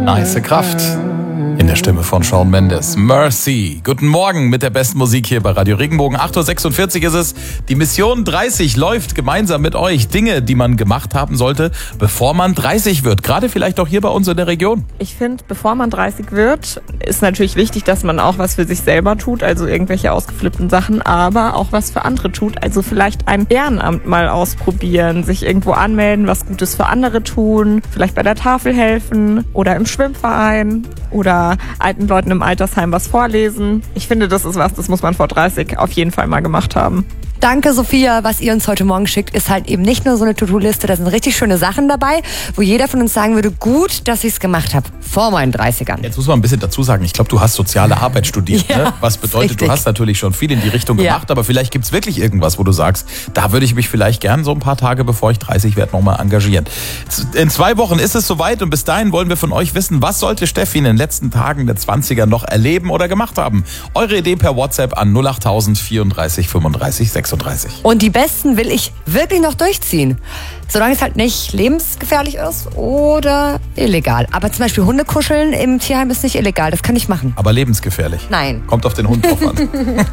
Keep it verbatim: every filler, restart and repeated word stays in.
Heiße Kraft. In der Stimme von Shawn Mendes. Mercy. Guten Morgen mit der besten Musik hier bei Radio Regenbogen. acht Uhr sechsundvierzig ist es. Die Mission dreißig läuft gemeinsam mit euch. Dinge, die man gemacht haben sollte, bevor man dreißig wird. Gerade vielleicht auch hier bei uns in der Region. Ich finde, bevor man dreißig wird, ist natürlich wichtig, dass man auch was für sich selber tut, also irgendwelche ausgeflippten Sachen, aber auch was für andere tut. Also vielleicht ein Ehrenamt mal ausprobieren, sich irgendwo anmelden, was Gutes für andere tun, vielleicht bei der Tafel helfen oder im Schwimmverein oder alten Leuten im Altersheim was vorlesen. Ich finde, das ist was, das muss man vor dreißig auf jeden Fall mal gemacht haben. Danke, Sophia. Was ihr uns heute Morgen schickt, ist halt eben nicht nur so eine To-Do-Liste, da sind richtig schöne Sachen dabei, wo jeder von uns sagen würde, gut, dass ich es gemacht habe, vor meinen dreißigern. Jetzt muss man ein bisschen dazu sagen, ich glaube, du hast soziale Arbeit studiert, ja, ne? Was bedeutet, richtig. Du hast natürlich schon viel in die Richtung Ja. gemacht, aber vielleicht gibt's wirklich irgendwas, wo du sagst, da würde ich mich vielleicht gern so ein paar Tage, bevor ich dreißig werde, nochmal engagieren. In zwei Wochen ist es soweit und bis dahin wollen wir von euch wissen, was sollte Steffi in den letzten Tagen der zwanziger noch erleben oder gemacht haben? Eure Idee per WhatsApp an null acht tausend vierunddreißig fünfunddreißig sechsunddreißig. Und die besten will ich wirklich noch durchziehen. Solange es halt nicht lebensgefährlich ist oder illegal. Aber zum Beispiel Hundekuscheln im Tierheim ist nicht illegal, das kann ich machen. Aber lebensgefährlich. Nein. Kommt auf den Hund drauf an.